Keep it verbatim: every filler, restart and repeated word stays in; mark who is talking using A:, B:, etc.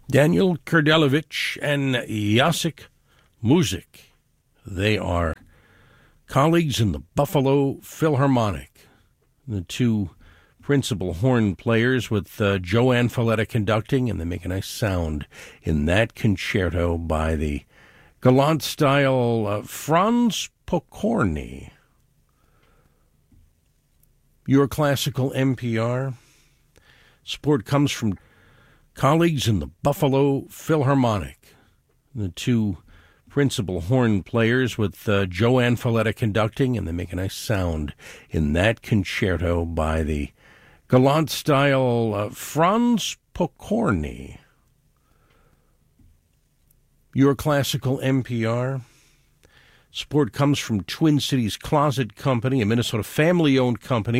A: Daniel Kurdelovich and Jacek Muzik. They are colleagues in the Buffalo Philharmonic, the two principal horn players with uh, Joanne Falletta conducting, and they make a nice sound in that concerto by the Galant-style uh, Franz Pokorny. Your Classical N P R. Support comes from colleagues in the Buffalo Philharmonic, the two principal horn players with uh, Joanne Falletta conducting, and they make a nice sound in that concerto by the Galant-style uh, Franz Pokorny. Your Classical N P R. Support comes from Twin Cities Closet Company, a Minnesota family-owned company